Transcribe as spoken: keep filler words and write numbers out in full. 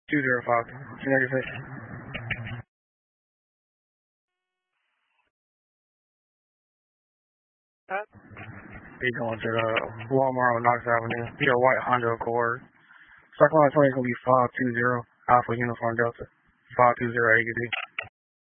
two zero five. Generic fish. Be going to the Walmart on Knox Avenue. Be a white Honda Accord. Circle line twenty is going to be five two zero. Alpha Uniform Delta. five two zero A U D.